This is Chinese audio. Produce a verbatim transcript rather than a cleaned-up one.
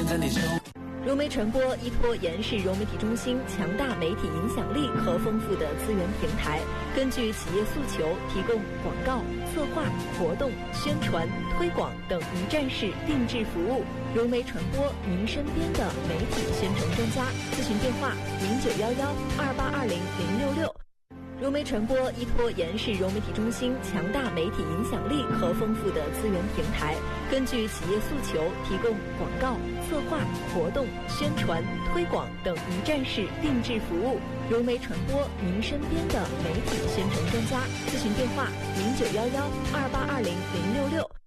融媒传播依托延世融媒体中心强大媒体影响力和丰富的资源平台，根据企业诉求，提供广告、策划、活动、宣传、推广等一站式定制服务。融媒传播，您身边的媒体宣传专家。咨询电话：零九幺幺二八二零零六六。融媒传播依托延世融媒体中心强大媒体影响力和丰富的资源平台，根据企业诉求，提供广告、策划、活动、宣传、推广等一站式定制服务。融媒传播，您身边的媒体宣传专家。咨询电话：零九幺幺二八二零零六六。